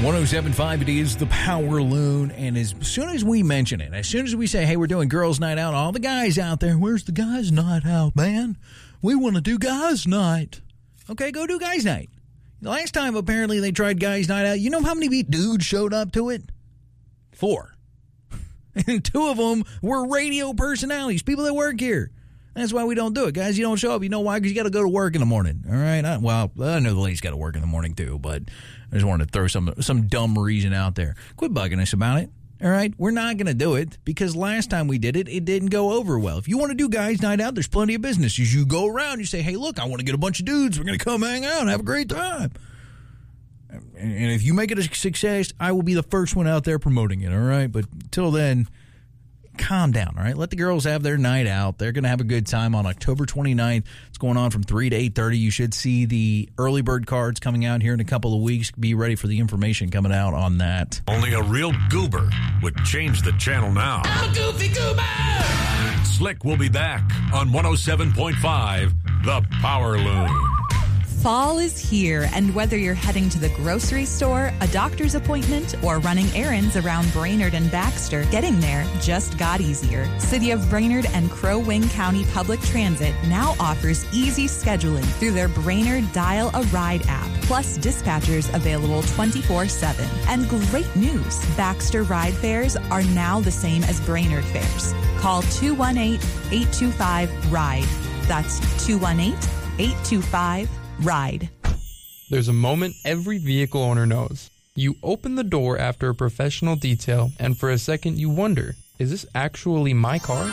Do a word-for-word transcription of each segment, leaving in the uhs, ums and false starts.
one oh seven point five, it is the Power Loon, and as soon as we mention it, as soon as we say, hey, we're doing girls' night out, all the guys out there, where's the guys' night out, man? We want to do guys' night. Okay, go do guys' night. The last time, apparently, they tried guys' night out, you know how many dudes showed up to it? Four. And two of them were radio personalities, people that work here. That's why we don't do it. Guys, you don't show up. You know why? Because you got to go to work in the morning. All right? I, well, I know the ladies got to work in the morning too, but I just wanted to throw some some dumb reason out there. Quit bugging us about it. All right? We're not going to do it because last time we did it, it didn't go over well. If you want to do guys' night out, there's plenty of businesses. You go around, you say, hey, look, I want to get a bunch of dudes. We're going to come hang out and have a great time. And if you make it a success, I will be the first one out there promoting it, all right? But till then, calm down, all right? Let the girls have their night out. They're going to have a good time on October twenty-ninth. It's going on from three to eight thirty. You should see the early bird cards coming out here in a couple of weeks. Be ready for the information coming out on that. Only a real goober would change the channel now. I'm a goofy goober! Slick will be back on one oh seven point five, The Power Loon. Fall is here, and whether you're heading to the grocery store, a doctor's appointment, or running errands around Brainerd and Baxter, getting there just got easier. City of Brainerd and Crow Wing County Public Transit now offers easy scheduling through their Brainerd Dial a Ride app, plus dispatchers available twenty-four seven. And great news, Baxter ride fares are now the same as Brainerd fares. Call two one eight, eight two five, RIDE. That's two one eight, eight two five, RIDE. There's a moment every vehicle owner knows. You open the door after a professional detail, and for a second you wonder, is this actually my car?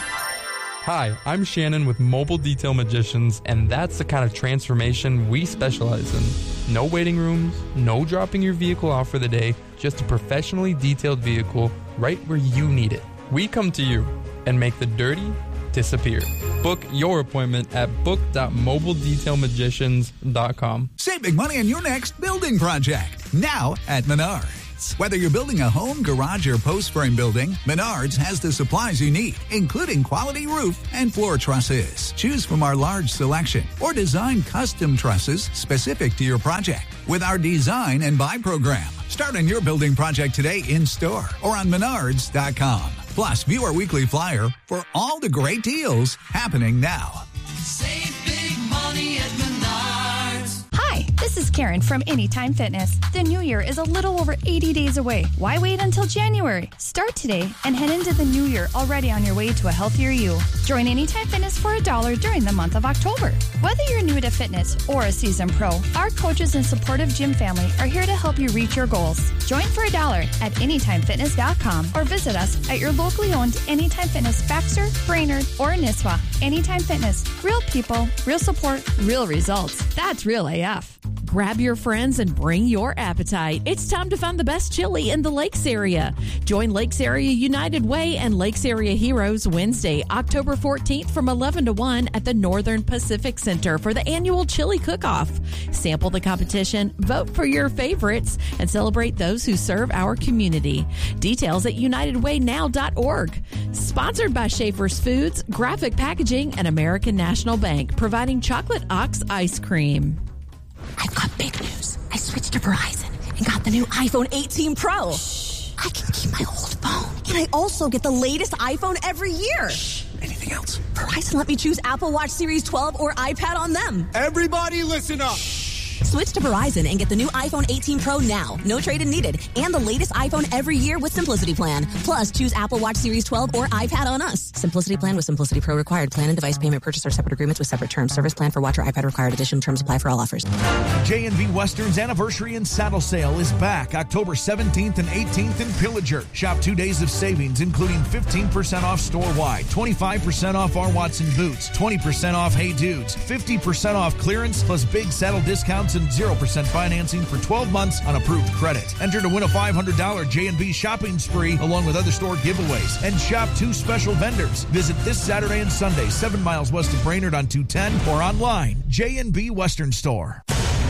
Hi, I'm Shannon with Mobile Detail Magicians, and that's the kind of transformation we specialize in. No waiting rooms, no dropping your vehicle off for the day, just a professionally detailed vehicle right where you need it. We come to you and make the dirty disappear. Book your appointment at book dot mobile detail magicians dot com. Save big money on your next building project, now at Menards. Whether you're building a home, garage, or post-frame building, Menards has the supplies you need, including quality roof and floor trusses. Choose from our large selection or design custom trusses specific to your project with our Design and Buy program. Start on your building project today in-store or on menards dot com. Plus, view our weekly flyer for all the great deals happening now. Save big money at Menards. Hi, this is Karen from Anytime Fitness. The new year is a little over eighty days away. Why wait until January? Start today and head into the new year already on your way to a healthier you. Join Anytime Fitness for a dollar during the month of October. Whether you're new to fitness or a seasoned pro, our coaches and supportive gym family are here to help you reach your goals. Join for a dollar at anytime fitness dot com or visit us at your locally owned Anytime Fitness Baxter, Brainerd, or Nisswa. Anytime Fitness. Real people, real support, real results. That's real A F. Grab your friends and bring your appetite. It's time to find the best chili in the Lakes area. Join Lakes Area United Way and Lakes Area Heroes Wednesday, October fourteenth from eleven to one at the Northern Pacific Center for the annual Chili Cook-Off. Sample the competition, vote for your favorites, and celebrate those who serve our community. Details at united way now dot org. Sponsored by Schaefer's Foods, Graphic Packaging, and American National Bank, providing Chocolate Ox ice cream. I've got big news. I switched to Verizon and got the new iPhone eighteen Pro. Shh. I can keep my old phone. And I also get the latest iPhone every year. Shh. Anything else? Verizon let me choose Apple Watch Series twelve or iPad on them. Everybody listen up. Shh. Switch to Verizon and get the new iPhone eighteen Pro now. No trade-in needed. And the latest iPhone every year with Simplicity Plan. Plus, choose Apple Watch Series twelve or iPad on us. Simplicity Plan with Simplicity Pro required. Plan and device payment purchase are separate agreements with separate terms. Service plan for watch or iPad required. Addition terms apply for all offers. J and B Western's Anniversary and Saddle Sale is back October seventeenth and eighteenth in Pillager. Shop two days of savings, including fifteen percent off store-wide, twenty-five percent off our Watson boots, twenty percent off Hey Dudes, fifty percent off clearance, plus big saddle discounts and zero percent financing for twelve months on approved credit. Enter to win a five hundred dollars J and B shopping spree along with other store giveaways and shop two special vendors. Visit this Saturday and Sunday, seven miles west of Brainerd on two ten or online, J and B Western Store.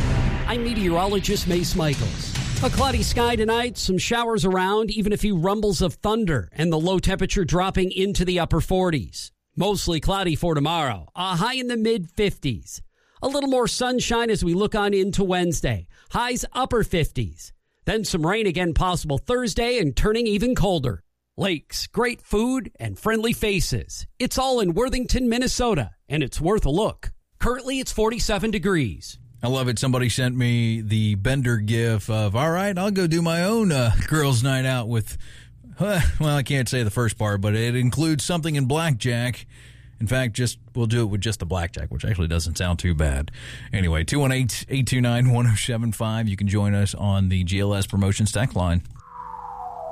I'm meteorologist Mace Michaels. A cloudy sky tonight, some showers around, even a few rumbles of thunder, and the low temperature dropping into the upper forties. Mostly cloudy for tomorrow, a high in the mid fifties. A little more sunshine as we look on into Wednesday. Highs upper fifties. Then some rain again possible Thursday and turning even colder. Lakes, great food, and friendly faces. It's all in Worthington, Minnesota, and it's worth a look. Currently, it's forty-seven degrees. I love it. Somebody sent me the Bender gif of, all right, I'll go do my own uh, girls' night out with, uh, well, I can't say the first part, but it includes something in blackjack. In fact, just we'll do it with just the blackjack, which actually doesn't sound too bad. Anyway, two one eight, eight two nine, one oh seven five. You can join us on the G L S Promotions text line.